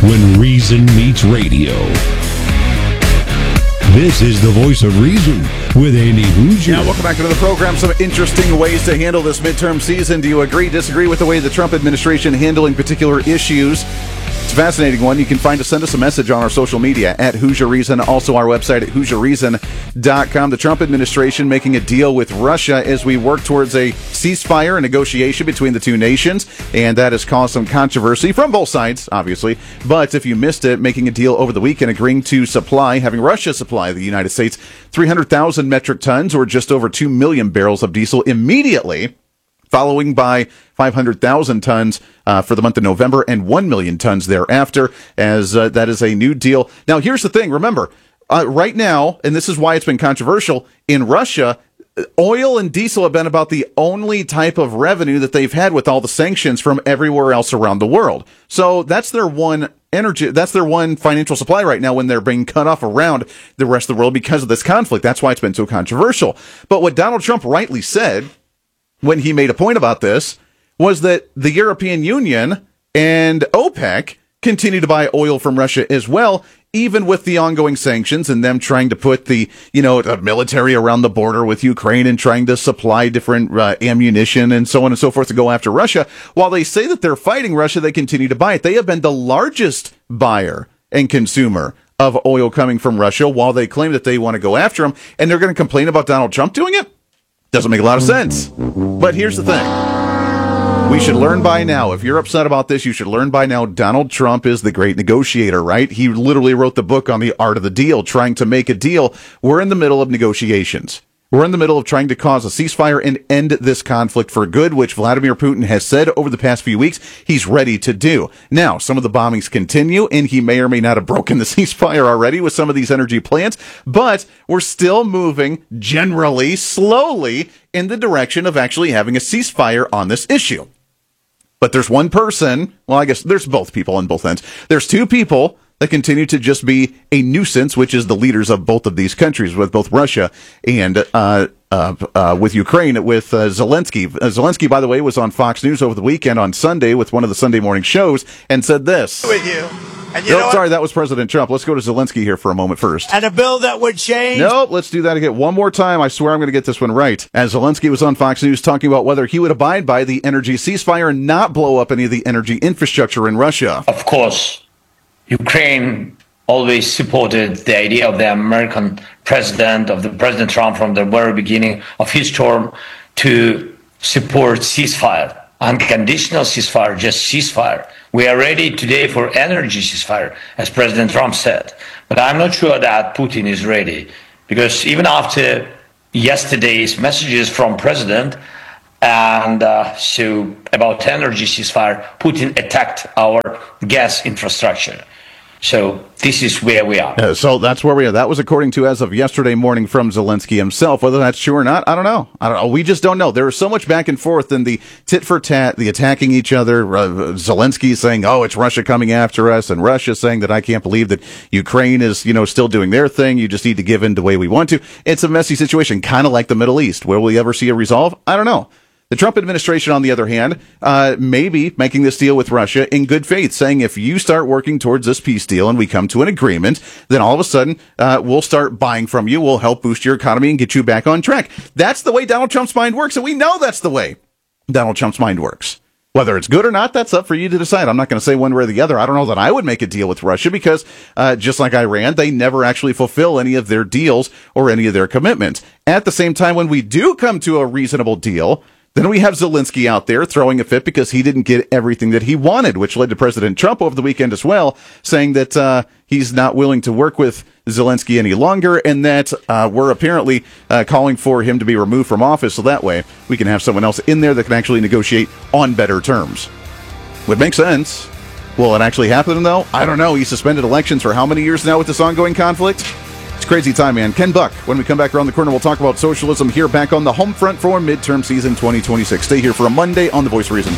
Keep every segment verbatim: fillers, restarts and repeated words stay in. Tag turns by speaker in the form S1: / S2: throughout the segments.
S1: when reason meets radio. This is the voice of reason with Andy Hoosier.
S2: Now, welcome back to the program. Some interesting ways to handle this midterm season. Do you agree, disagree with the way the Trump administration handling particular issues? It's a fascinating one. You can find us, send us a message on our social media at Hoosier Reason. Also, our website at hoosier reason dot com. The Trump administration making a deal with Russia as we work towards a ceasefire and negotiation between the two nations, and that has caused some controversy from both sides, obviously. But if you missed it, making a deal over the weekend, agreeing to supply, having Russia supply the United States three hundred thousand metric tons, or just over two million barrels of diesel immediately, following by five hundred thousand tons uh, for the month of November and one million tons thereafter, as uh, that is a new deal. Now, here's the thing. Remember, uh, right now, and this is why it's been controversial, in Russia, oil and diesel have been about the only type of revenue that they've had with all the sanctions from everywhere else around the world. So that's their one energy, that's their one financial supply right now when they're being cut off around the rest of the world because of this conflict. That's why it's been so controversial. But what Donald Trump rightly said when he made a point about this was that the European Union and OPEC continue to buy oil from Russia as well, even with the ongoing sanctions and them trying to put the, you know, the military around the border with Ukraine and trying to supply different uh, ammunition and so on and so forth to go after Russia. While they say that they're fighting Russia, they continue to buy it. They have been the largest buyer and consumer of oil coming from Russia, while they claim that they want to go after them, and they're going to complain about Donald Trump doing it? Doesn't make a lot of sense. But here's the thing. We should learn by now. If you're upset about this, you should learn by now Donald Trump is the great negotiator, right? He literally wrote the book on the art of the deal, trying to make a deal. We're in the middle of negotiations. We're in the middle of trying to cause a ceasefire and end this conflict for good, which Vladimir Putin has said over the past few weeks he's ready to do. Now, some of the bombings continue, and he may or may not have broken the ceasefire already with some of these energy plants, but we're still moving generally slowly in the direction of actually having a ceasefire on this issue. But there's one person, well, I guess there's both people on both ends. There's two people that continue to just be a nuisance, which is the leaders of both of these countries, with both Russia and uh, uh, uh, with Ukraine, with uh, Zelensky. Uh, Zelensky, by the way, was on Fox News over the weekend on Sunday with one of the Sunday morning shows and said this.
S3: With you. And you
S2: nope,
S3: know
S2: sorry, that was President Trump. Let's go to Zelensky here for a moment first.
S3: And a bill that would change.
S2: Nope, let's do that again. One more time. I swear I'm going to get this one right. As Zelensky was on Fox News talking about whether he would abide by the energy ceasefire and not blow up any of the energy infrastructure in Russia.
S4: Of course, Ukraine always supported the idea of the American president, of the President Trump from the very beginning of his term, to support ceasefire. Unconditional ceasefire, just ceasefire. We are ready today for energy ceasefire, as President Trump said. But I'm not sure that Putin is ready, because even after yesterday's messages from President and uh, so about energy ceasefire, Putin attacked our gas infrastructure. So this is where we are.
S2: Uh, so that's where we are. That was according to, as of yesterday morning, from Zelensky himself. Whether that's true or not, I don't know. I don't know. We just don't know. There is so much back and forth in the tit for tat, the attacking each other. Uh, Zelensky saying, "Oh, it's Russia coming after us," and Russia saying that I can't believe that Ukraine is, you know, still doing their thing. You just need to give in the way we want to. It's a messy situation, kind of like the Middle East. Will we ever see a resolve? I don't know. The Trump administration, on the other hand, uh, may be making this deal with Russia in good faith, saying if you start working towards this peace deal and we come to an agreement, then all of a sudden uh, we'll start buying from you. We'll help boost your economy and get you back on track. That's the way Donald Trump's mind works, and we know that's the way Donald Trump's mind works. Whether it's good or not, that's up for you to decide. I'm not going to say one way or the other. I don't know that I would make a deal with Russia because, uh, just like Iran, they never actually fulfill any of their deals or any of their commitments. At the same time, when we do come to a reasonable deal, then we have Zelensky out there throwing a fit because he didn't get everything that he wanted, which led to President Trump over the weekend as well, saying that uh, he's not willing to work with Zelensky any longer, and that uh, we're apparently uh, calling for him to be removed from office, so that way we can have someone else in there that can actually negotiate on better terms. Would make sense. Will it actually happen, though? I don't know. He suspended elections for how many years now with this ongoing conflict? It's crazy time, man. Ken Buck, when we come back around the corner, we'll talk about socialism here back on the home front for midterm season twenty twenty-six. Stay here for a Monday on The Voice of Reason.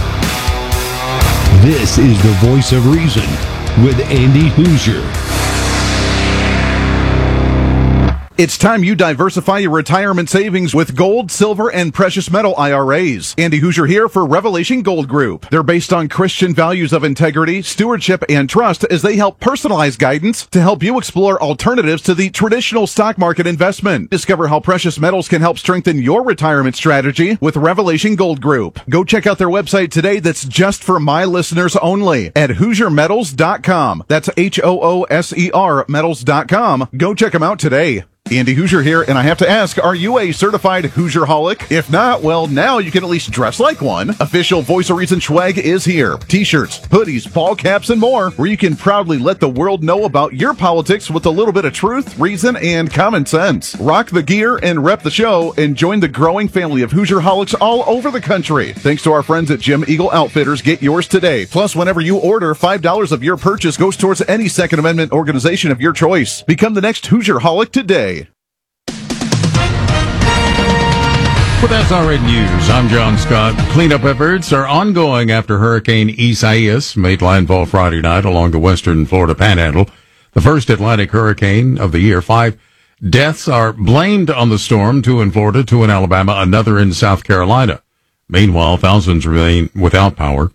S1: This is The Voice of Reason with Andy Hoosier.
S2: It's time you diversify your retirement savings with gold, silver, and precious metal I R As. Andy Hoosier here for Revelation Gold Group. They're based on Christian values of integrity, stewardship, and trust as they help personalize guidance to help you explore alternatives to the traditional stock market investment. Discover how precious metals can help strengthen your retirement strategy with Revelation Gold Group. Go check out their website today that's just for my listeners only at hoosier metals dot com. That's H O O S E R metals dot com. Go check them out today. Andy Hoosier here, and I have to ask, are you a certified Hoosier-holic? If not, well, now you can at least dress like one. Official Voice of Reason swag is here. T-shirts, hoodies, ball caps, and more, where you can proudly let the world know about your politics with a little bit of truth, reason, and common sense. Rock the gear and rep the show, and join the growing family of Hoosier-holics all over the country. Thanks to our friends at Jim Eagle Outfitters, get yours today. Plus, whenever you order, five dollars of your purchase goes towards any Second Amendment organization of your choice. Become the next Hoosier-holic today.
S1: With S R N News, I'm John Scott. Cleanup efforts are ongoing after Hurricane Isaias made landfall Friday night along the western Florida Panhandle. The first Atlantic hurricane of the year. Five deaths are blamed on the storm, two in Florida, two in Alabama, another in South Carolina. Meanwhile, thousands remain without power.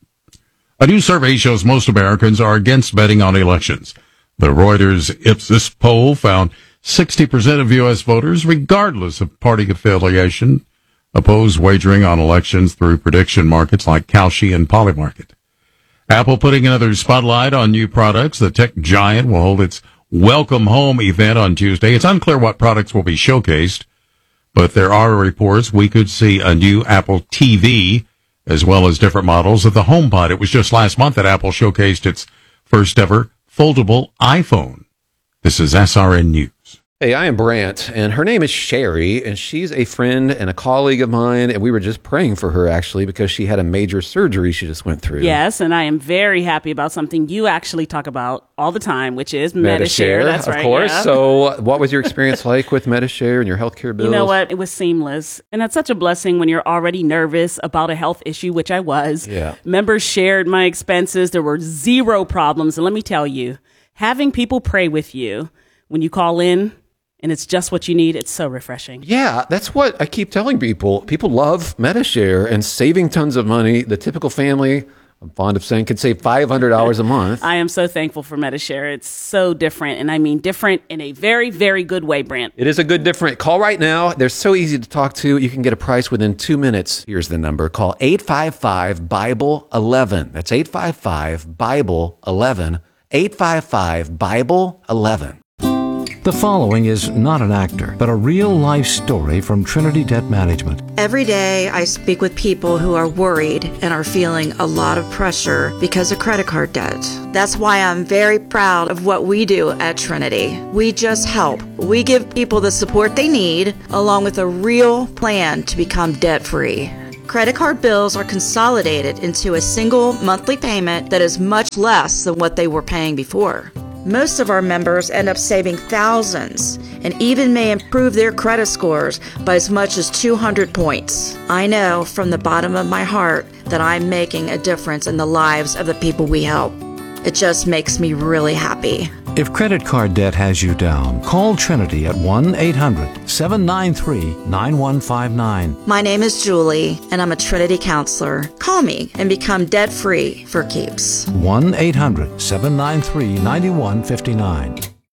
S1: A new survey shows most Americans are against betting on elections. The Reuters Ipsos poll found sixty percent of U S voters, regardless of party affiliation, oppose wagering on elections through prediction markets like Kalshi and Polymarket. Apple putting another spotlight on new products. The tech giant will hold its Welcome Home event on Tuesday. It's unclear what products will be showcased, but there are reports we could see a new Apple T V as well as different models of the HomePod. It was just last month that Apple showcased its first ever foldable iPhone. This is S R N News.
S5: Hey, I am Brant, and her name is Sherry, and she's a friend and a colleague of mine, and we were just praying for her, actually, because she had a major surgery she just went through.
S6: Yes, and I am very happy about something you actually talk about all the time, which is Medi-Share. That's
S5: of
S6: right,
S5: course.
S6: yeah.
S5: So what was your experience like with Medi-Share and your healthcare bills?
S6: You know what? It was seamless, and that's such a blessing when you're already nervous about a health issue, which I was.
S5: Yeah.
S6: Members shared my expenses. There were zero problems, and let me tell you, having people pray with you when you call in, and it's just what you need, it's so refreshing.
S5: Yeah, that's what I keep telling people. People love Medi-Share and saving tons of money. The typical family, I'm fond of saying, could save five hundred dollars a month.
S6: I am so thankful for Medi-Share. It's so different, and I mean different in a very, very good way, Brant.
S5: It is a good different. Call right now. They're so easy to talk to. You can get a price within two minutes. Here's the number. Call eight five five, Bible eleven. That's eight five five, Bible eleven. eight five five, Bible eleven.
S7: The following is not an actor, but a real-life story from Trinity Debt Management.
S8: Every day, I speak with people who are worried and are feeling a lot of pressure because of credit card debt. That's why I'm very proud of what we do at Trinity. We just help. We give people the support they need, along with a real plan to become debt-free. Credit card bills are consolidated into a single monthly payment that is much less than what they were paying before. Most of our members end up saving thousands and even may improve their credit scores by as much as two hundred points. I know from the bottom of my heart that I'm making a difference in the lives of the people we help. It just makes me really happy.
S7: If credit card debt has you down, call Trinity at one eight hundred, seven nine three, nine one five nine.
S8: My name is Julie, and I'm a Trinity counselor. Call me and become debt-free for keeps.
S7: one eight hundred, seven nine three, nine one five nine.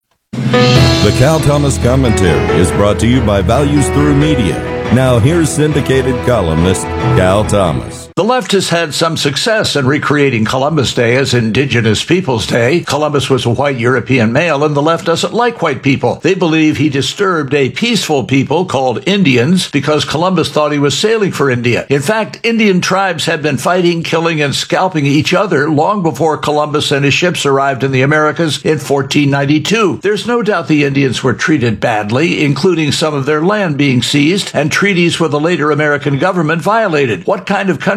S9: The Cal Thomas Commentary is brought to you by Values Through Media. Now here's syndicated columnist Cal Thomas.
S3: The left has had some success in recreating Columbus Day as Indigenous Peoples Day. Columbus was a white European male, and the left doesn't like white people. They believe he disturbed a peaceful people called Indians because Columbus thought he was sailing for India. In fact, Indian tribes had been fighting, killing, and scalping each other long before Columbus and his ships arrived in the Americas in fourteen ninety-two. There's no doubt the Indians were treated badly, including some of their land being seized and treaties with the later American government violated. What kind of country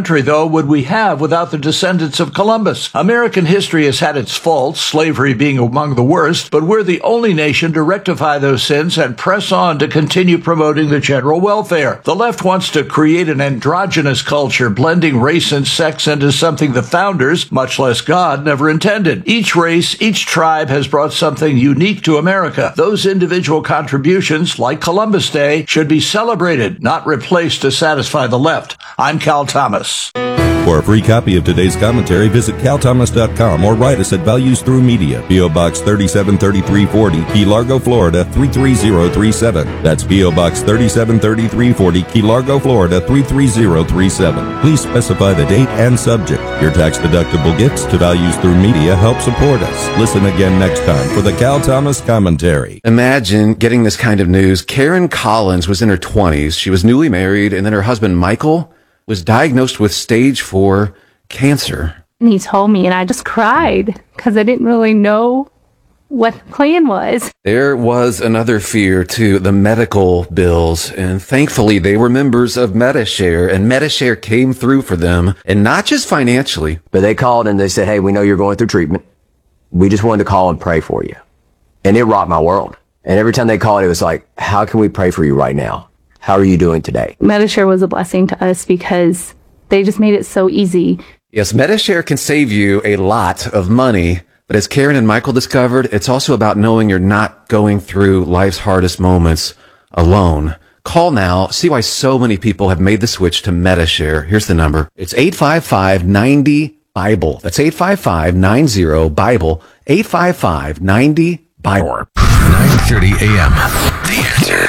S3: country, though, would we have without the descendants of Columbus? American history has had its faults, slavery being among the worst, but we're the only nation to rectify those sins and press on to continue promoting the general welfare. The left wants to create an androgynous culture, blending race and sex into something the founders, much less God, never intended. Each race, each tribe has brought something unique to America. Those individual contributions, like Columbus Day, should be celebrated, not replaced to satisfy the left. I'm Cal Thomas.
S9: For a free copy of today's commentary, visit cal thomas dot com or write us at Values Through Media, P O Box thirty-seven thirty-three forty, Key Largo, Florida three three zero three seven. That's P O Box thirty-seven thirty-three forty, Key Largo, Florida three three zero three seven. Please specify the date and subject. Your tax-deductible gifts to Values Through Media help support us. Listen again next time for the Cal Thomas Commentary.
S5: Imagine getting this kind of news. Karen Collins was in her twenties. She was newly married, and then her husband, Michael, was diagnosed with stage four cancer.
S10: And he told me, and I just cried because I didn't really know what the plan was.
S5: There was another fear, too, the medical bills. And thankfully, they were members of Medi-Share, and Medi-Share came through for them, and not just financially.
S11: But they called and they said, hey, we know you're going through treatment. We just wanted to call and pray for you. And it rocked my world. And every time they called, it was like, how can we pray for you right now? How are you doing today?
S10: Medi-Share was a blessing to us because they just made it so easy.
S5: Yes, Medi-Share can save you a lot of money, but as Karen and Michael discovered, it's also about knowing you're not going through life's hardest moments alone. Call now. See why so many people have made the switch to Medi-Share. Here's the number. It's eight five five, nine zero, Bible. That's eight five five, nine zero, Bible. eight five five, nine zero, Bible.
S12: nine thirty a.m. The Answer.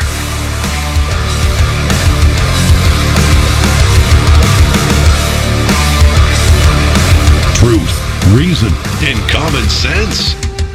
S12: Truth, reason, and common sense.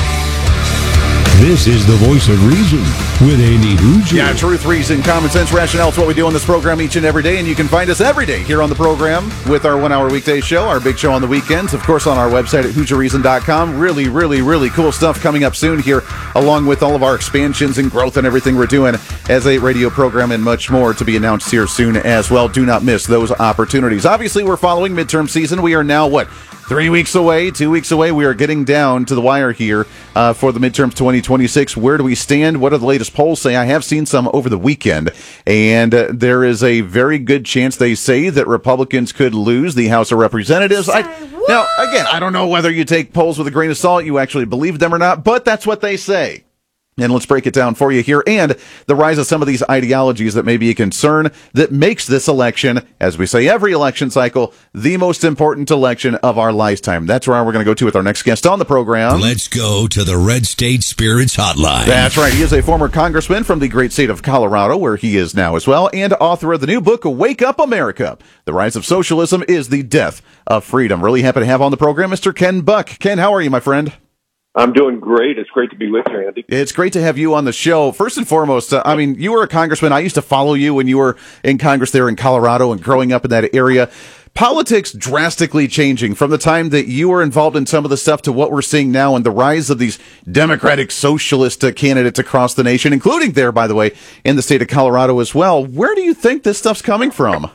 S12: This is the voice of reason with Andy Hooser.
S2: Yeah, truth, reason, common sense, rationale. It's what we do on this program each and every day, and you can find us every day here on the program with our one-hour weekday show, our big show on the weekends, of course, on our website at hoosier reason dot com. Really, really, really cool stuff coming up soon here, along with all of our expansions and growth and everything we're doing as a radio program and much more to be announced here soon as well. Do not miss those opportunities. Obviously, we're following midterm season. We are now, what, Three weeks away, two weeks away. We are getting down to the wire here uh, for the midterms twenty twenty-six. Where do we stand? What do the latest polls say? I have seen some over the weekend, and uh, there is a very good chance, they say, that Republicans could lose the House of Representatives. I, now, again, I don't know whether you take polls with a grain of salt, you actually believe them or not, but that's what they say. And let's break it down for you here, and the rise of some of these ideologies that may be a concern that makes this election, as we say every election cycle, the most important election of our lifetime. That's where we're going to go to with our next guest on the program.
S12: Let's go to the Red State Spirits Hotline.
S2: That's right. He is a former congressman from the great state of Colorado, where he is now as well, and author of the new book, Wake Up America. The Rise of Socialism is the Death of Freedom. Really happy to have on the program Mister Ken Buck. Ken, how are you, my friend?
S13: I'm doing great. It's great to be with you, Andy.
S2: It's great to have you on the show. First and foremost, uh, I mean, you were a congressman. I used to follow you when you were in Congress there in Colorado and growing up in that area. Politics drastically changing from the time that you were involved in some of the stuff to what we're seeing now and the rise of these democratic socialist uh, candidates across the nation, including there, by the way, in the state of Colorado as well. Where do you think this stuff's coming from?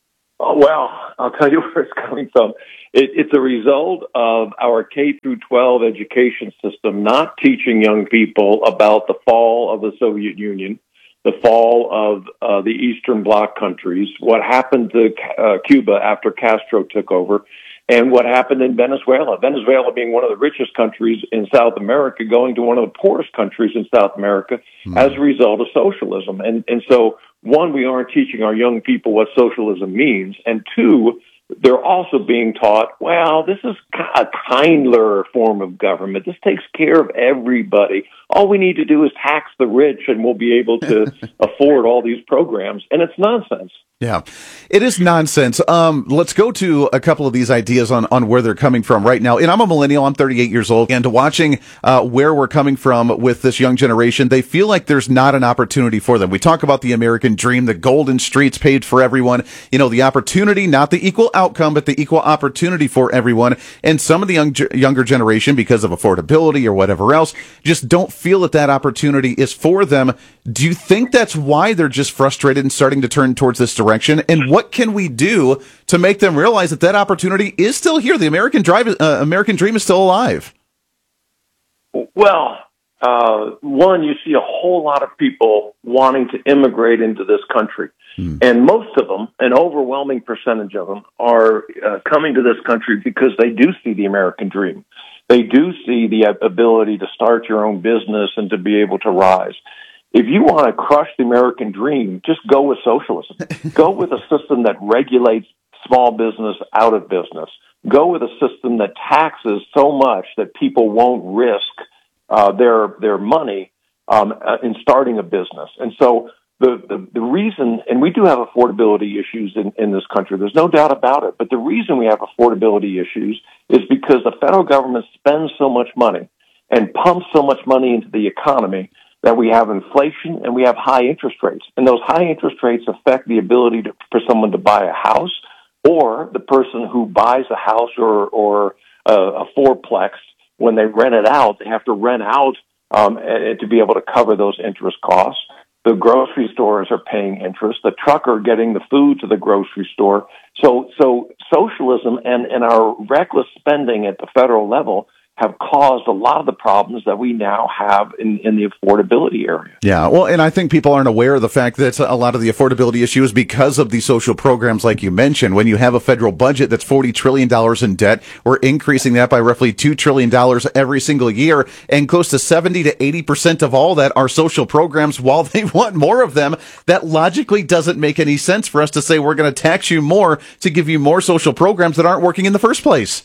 S13: Oh, well, I'll tell you where it's coming from. It, it's a result of our K through twelve education system not teaching young people about the fall of the Soviet Union, the fall of uh, the Eastern Bloc countries, what happened to uh, Cuba after Castro took over, and what happened in Venezuela. Venezuela being one of the richest countries in South America, going to one of the poorest countries in South America mm. as a result of socialism. And, and so, one, we aren't teaching our young people what socialism means, and two, they're also being taught, well, this is a kindler form of government. This takes care of everybody. All we need to do is tax the rich and we'll be able to afford all these programs. And it's nonsense.
S2: Yeah, it is nonsense. Um, let's go to a couple of these ideas on, on where they're coming from right now. And I'm a millennial. I'm thirty-eight years old. And watching uh, where we're coming from with this young generation, they feel like there's not an opportunity for them. We talk about the American dream, the golden streets paved for everyone. You know, the opportunity, not the equal outcome, but the equal opportunity for everyone. And some of the young, younger generation, because of affordability or whatever else, just don't feel that that opportunity is for them. Do you think that's why they're just frustrated and starting to turn towards this direction? direction? And what can we do to make them realize that that opportunity is still here? The American drive, uh, American dream is still alive.
S13: Well, uh, one, you see a whole lot of people wanting to immigrate into this country. Hmm. And most of them, an overwhelming percentage of them, are uh, coming to this country because they do see the American dream. They do see the ability to start your own business and to be able to rise. If you want to crush the American dream, just go with socialism. Go with a system that regulates small business out of business. Go with a system that taxes so much that people won't risk uh, their their money um, in starting a business. And so the, the, the reason, and we do have affordability issues in, in this country, there's no doubt about it, but the reason we have affordability issues is because the federal government spends so much money and pumps so much money into the economy that we have inflation and we have high interest rates. And those high interest rates affect the ability to, for someone to buy a house, or the person who buys a house or, or a, a fourplex, when they rent it out, they have to rent out um, to be able to cover those interest costs. The grocery stores are paying interest. The trucker getting the food to the grocery store. So, so socialism and, and our reckless spending at the federal level have caused a lot of the problems that we now have in, in the affordability area.
S2: Yeah, well, and I think people aren't aware of the fact that a lot of the affordability issue is because of the social programs like you mentioned. When you have a federal budget that's forty trillion dollars in debt, we're increasing that by roughly two trillion dollars every single year, and close to seventy to eighty percent of all that are social programs. While they want more of them, that logically doesn't make any sense for us to say we're going to tax you more to give you more social programs that aren't working in the first place.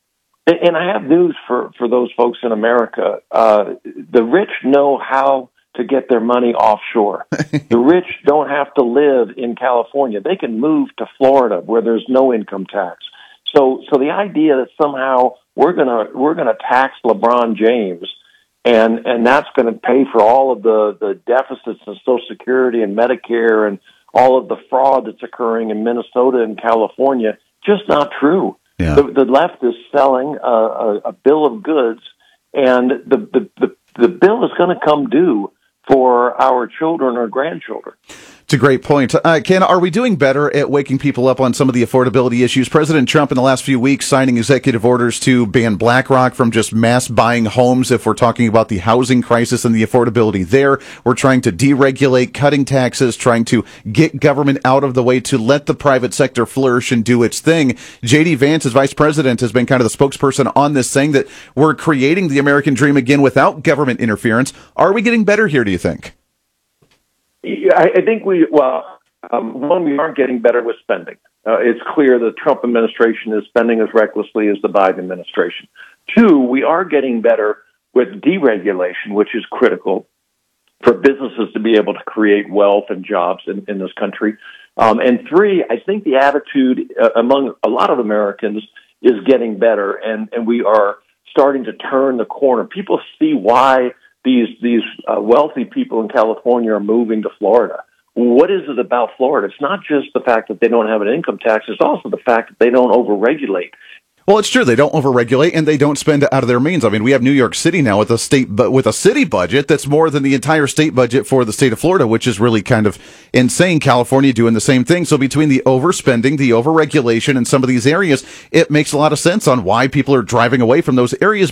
S13: And I have news for, for those folks in America. Uh, the rich know how to get their money offshore. The rich don't have to live in California. They can move to Florida where there's no income tax. So, so the idea that somehow we're gonna we're gonna tax LeBron James and and that's going to pay for all of the the deficits in Social Security and Medicare and all of the fraud that's occurring in Minnesota and California, just not true. Yeah. The, the left is selling a, a, a bill of goods, and the the, the, the bill is going to come due for our children or grandchildren.
S2: It's a great point. Uh, Ken, are we doing better at waking people up on some of the affordability issues? President Trump in the last few weeks signing executive orders to ban BlackRock from just mass buying homes. If we're talking about the housing crisis and the affordability there, we're trying to deregulate, cutting taxes, trying to get government out of the way to let the private sector flourish and do its thing. J D Vance, as vice president, has been kind of the spokesperson on this, saying that we're creating the American dream again without government interference. Are we getting better here, do you think?
S13: I think we, well, um, one, we aren't getting better with spending. Uh, it's clear the Trump administration is spending as recklessly as the Biden administration. Two, we are getting better with deregulation, which is critical for businesses to be able to create wealth and jobs in, in this country. Um, and three, I think the attitude uh, among a lot of Americans is getting better, and, and we are starting to turn the corner. People see why These these uh, wealthy people in California are moving to Florida. What is it about Florida? It's not just the fact that they don't have an income tax. It's also the fact that they don't overregulate.
S2: Well, it's true. They don't overregulate and they don't spend out of their means. I mean, we have New York City now with a state, but with a city budget that's more than the entire state budget for the state of Florida, which is really kind of insane. California doing the same thing. So between the overspending, the overregulation in some of these areas, it makes a lot of sense on why people are driving away from those areas.